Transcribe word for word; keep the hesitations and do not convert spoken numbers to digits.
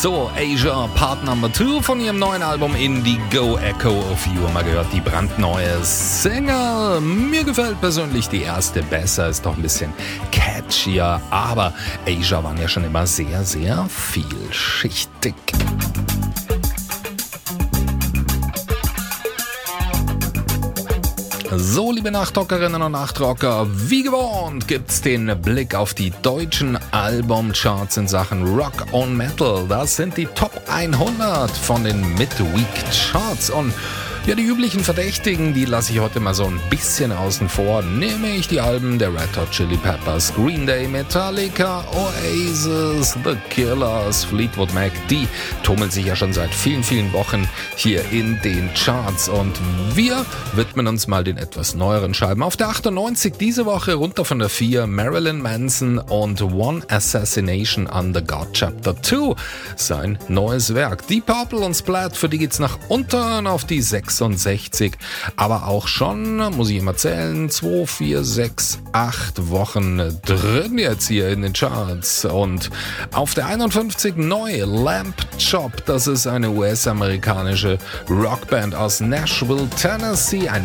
So, Asia, Part Number zwei von ihrem neuen Album Indigo Echo of You. Mal gehört, die brandneue Single. Mir gefällt persönlich die erste besser, ist doch ein bisschen catchier. Aber Asia waren ja schon immer sehr, sehr vielschichtig. So, liebe Nachtrockerinnen und Nachtrocker, wie gewohnt gibt's den Blick auf die deutschen Albumcharts in Sachen Rock und Metal. Das sind die Top hundert von den Midweek Charts und ja, die üblichen Verdächtigen, die lasse ich heute mal so ein bisschen außen vor, nämlich die Alben der Red Hot Chili Peppers, Green Day, Metallica, Oasis, The Killers, Fleetwood Mac, die tummeln sich ja schon seit vielen, vielen Wochen hier in den Charts und wir widmen uns mal den etwas neueren Scheiben. Auf der achtundneunzig diese Woche runter von der vier Marilyn Manson und One Assassination Under God Chapter zwei, sein neues Werk. Deep Purple und Splat, für die geht's nach unten auf die sechsundsechzig, aber auch schon, muss ich immer zählen, zwei, vier, sechs, acht Wochen drin jetzt hier in den Charts. Und auf der einundfünfzig neu Lamp Chop, das ist eine U S-amerikanische Rockband aus Nashville, Tennessee, ein